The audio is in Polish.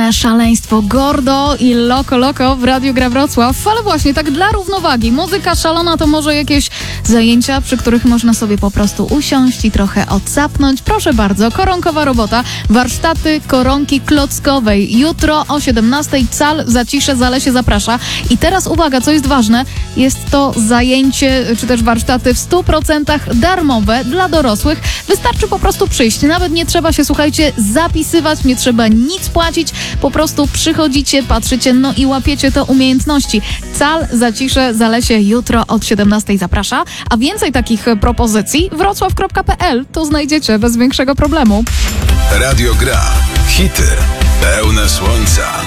muzyczne szaleństwo Gordo i Loco Loco w Radiu Gra Wrocław, ale właśnie tak dla równowagi. Muzyka szalona to może jakieś zajęcia, przy których można sobie po prostu usiąść i trochę odsapnąć. Proszę bardzo, koronkowa robota, warsztaty koronki klockowej. Jutro o 17:00 Cal Zacisze Zalesie zaprasza. I teraz uwaga, co jest ważne, jest to zajęcie, czy też warsztaty w 100% darmowe dla dorosłych. Wystarczy po prostu przyjść. Nawet nie trzeba się, słuchajcie, zapisywać, nie trzeba nic płacić. Po prostu przychodzicie, patrzycie, no i łapiecie te umiejętności. Cal Zacisze Zalesie jutro od 17:00 zaprasza. A więcej takich propozycji wrocław.pl to znajdziecie bez większego problemu. Radio Gra. Hity pełne słońca.